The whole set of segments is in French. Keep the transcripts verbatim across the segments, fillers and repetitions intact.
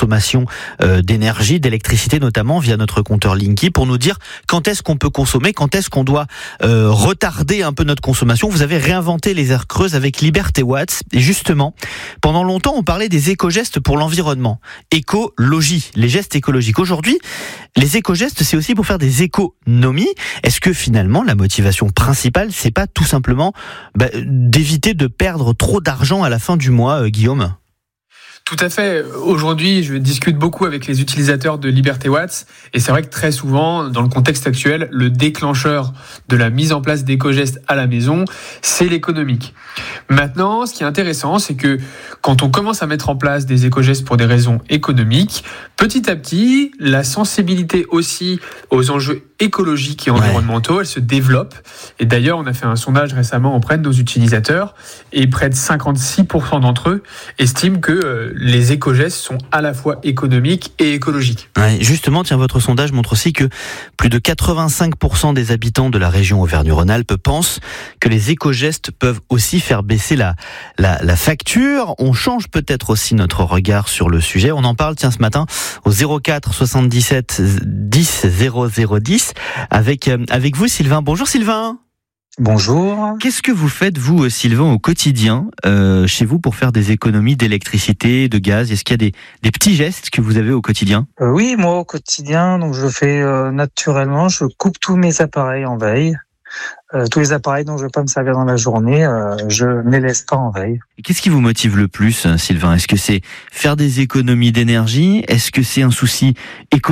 consommation euh, d'énergie, d'électricité notamment, via notre compteur Linky, pour nous dire quand est-ce qu'on peut consommer, quand est-ce qu'on doit euh, retarder un peu notre consommation. Vous avez réinventé les aires creuses avec Liberté Watts. Et justement, pendant longtemps, on parlait des éco-gestes pour l'environnement. Écologie, les gestes écologiques. Aujourd'hui, les éco-gestes, c'est aussi pour faire des économies. Est-ce que finalement, la motivation principale, c'est pas tout simplement bah, d'éviter de perdre trop d'argent à la fin du mois, euh, Guillaume ? Tout à fait. Aujourd'hui, je discute beaucoup avec les utilisateurs de Liberté Watts et c'est vrai que très souvent, dans le contexte actuel, le déclencheur de la mise en place d'éco-gestes à la maison, c'est l'économique. Maintenant, ce qui est intéressant, c'est que quand on commence à mettre en place des éco-gestes pour des raisons économiques, petit à petit, la sensibilité aussi aux enjeux écologiques et environnementaux, elle se développe. Et d'ailleurs, on a fait un sondage récemment auprès de nos utilisateurs et près de cinquante-six pour cent d'entre eux estiment que euh, les éco-gestes sont à la fois économiques et écologiques. Ouais, justement, tiens, votre sondage montre aussi que plus de quatre-vingt-cinq pour cent des habitants de la région Auvergne-Rhône-Alpes pensent que les éco-gestes peuvent aussi faire baisser la, la, la facture. On change peut-être aussi notre regard sur le sujet. On en parle, tiens, ce matin au zéro quatre soixante-dix-sept dix zéro zéro dix avec, avec vous, Sylvain. Bonjour, Sylvain. Bonjour. Qu'est-ce que vous faites, vous, Sylvain, au quotidien, euh, chez vous, pour faire des économies d'électricité, de gaz ? Est-ce qu'il y a des, des petits gestes que vous avez au quotidien ? euh, Oui, moi, au quotidien, donc je fais euh, naturellement, je coupe tous mes appareils en veille. Euh, tous les appareils dont je ne vais pas me servir dans la journée, euh, je ne les laisse pas en veille. Et qu'est-ce qui vous motive le plus, Sylvain ? Est-ce que c'est faire des économies d'énergie ? Est-ce que c'est un souci écologique ?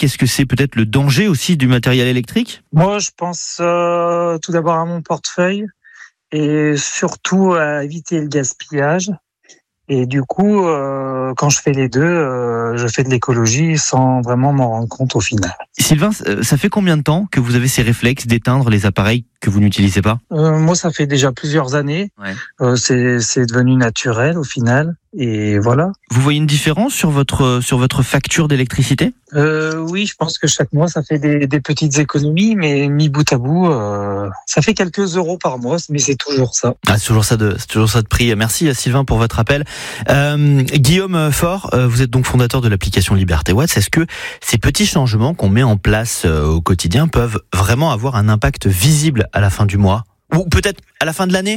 Est-ce que c'est peut-être le danger aussi du matériel électrique ? Moi, je pense euh, tout d'abord à mon portefeuille et surtout à éviter le gaspillage. Et du coup, euh, quand je fais les deux, euh, je fais de l'écologie sans vraiment m'en rendre compte au final. Sylvain, ça fait combien de temps que vous avez ces réflexes d'éteindre les appareils que vous n'utilisez pas ? euh, Moi, ça fait déjà plusieurs années. Ouais. Euh, c'est, c'est devenu naturel au final. Et voilà. Vous voyez une différence sur votre, sur votre facture d'électricité ? euh, Oui, je pense que chaque mois, ça fait des, des petites économies, mais mis bout à bout, euh, ça fait quelques euros par mois, mais c'est toujours ça. Ah, c'est toujours ça de, c'est toujours ça de prix. Merci Sylvain pour votre appel. Euh, Guillaume Faure, vous êtes donc fondateur de l'application Liberté Watts. Est-ce que ces petits changements qu'on met en place au quotidien peuvent vraiment avoir un impact visible à la fin du mois ? Ou peut-être à la fin de l'année ?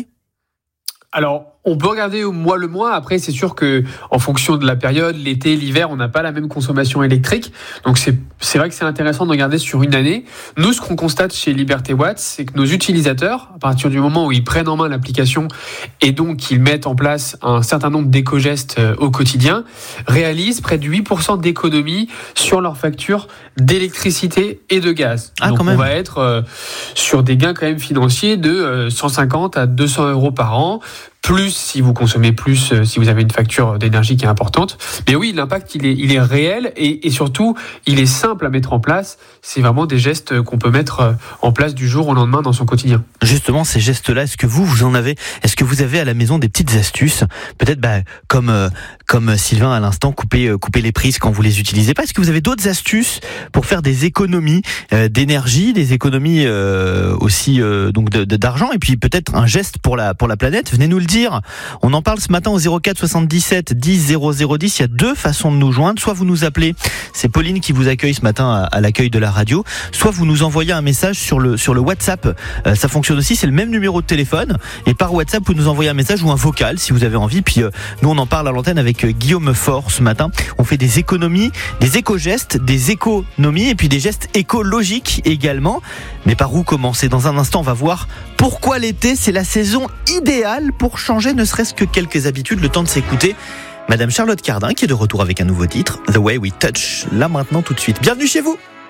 Alors, on peut regarder au mois le mois. Après, c'est sûr que en fonction de la période, l'été, l'hiver, on n'a pas la même consommation électrique. Donc, c'est, c'est vrai que c'est intéressant de regarder sur une année. Nous, ce qu'on constate chez Liberté Watts, c'est que nos utilisateurs, à partir du moment où ils prennent en main l'application et donc qu'ils mettent en place un certain nombre d'éco-gestes au quotidien, réalisent près de huit pour cent d'économies sur leur facture d'électricité et de gaz. Ah, donc, quand même. On va être euh, sur des gains quand même financiers de euh, cent cinquante à deux cents euros par an. Plus si vous consommez plus, euh, si vous avez une facture d'énergie qui est importante. Mais oui, l'impact, il est, il est réel et, et surtout, il est simple à mettre en place. C'est vraiment des gestes qu'on peut mettre en place du jour au lendemain dans son quotidien. Justement, ces gestes-là, est-ce que vous, vous en avez ? Est-ce que vous avez à la maison des petites astuces ? Peut-être bah, comme, euh, comme Sylvain à l'instant, couper, euh, couper les prises quand vous les utilisez pas. Est-ce que vous avez d'autres astuces pour faire des économies euh, d'énergie, des économies euh, aussi euh, donc de, de, d'argent et puis peut-être un geste pour la, pour la planète ? Venez nous le dire. On en parle ce matin au zéro quatre soixante-dix-sept dix zéro zéro dix. Il y a deux façons de nous joindre. Soit vous nous appelez, c'est Pauline qui vous accueille ce matin à, à l'accueil de la radio. Soit vous nous envoyez un message sur le, sur le WhatsApp. Euh, ça fonctionne aussi, c'est le même numéro de téléphone. Et par WhatsApp, vous nous envoyez un message ou un vocal si vous avez envie. Puis euh, nous, on en parle à l'antenne avec euh, Guillaume Faure ce matin. On fait des économies, des éco-gestes, des économies et puis des gestes écologiques également. Mais par où commencer ? Dans un instant, on va voir pourquoi l'été, c'est la saison idéale pour changer ne serait-ce que quelques habitudes, le temps de s'écouter Madame Charlotte Cardin qui est de retour avec un nouveau titre, The Way We Touch, là maintenant tout de suite. Bienvenue chez vous.